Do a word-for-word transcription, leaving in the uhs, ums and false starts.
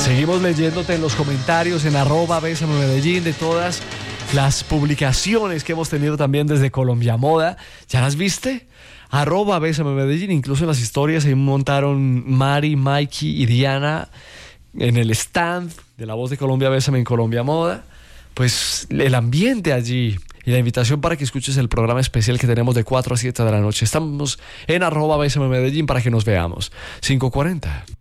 Seguimos leyéndote en los comentarios en arroba Bésame Medellín de todas las publicaciones que hemos tenido también desde Colombia Moda. ¿Ya las viste? Arroba Bésame Medellín. Incluso en las historias se montaron Mari, Mikey y Diana en el stand de La Voz de Colombia Bésame en Colombia Moda. Pues el ambiente allí y la invitación para que escuches el programa especial que tenemos de cuatro a siete de la noche. Estamos en arroba Bésame Medellín para que nos veamos. cinco cuarenta.